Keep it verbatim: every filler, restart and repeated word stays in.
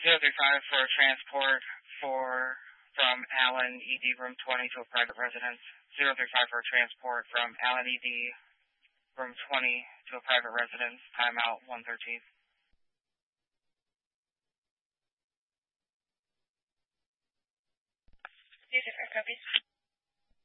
zero three five for a transport for from Allen E D room twenty to a private residence. zero three five for a transport from Allen E D room twenty to a private residence. Timeout one thirteen. Two different copies.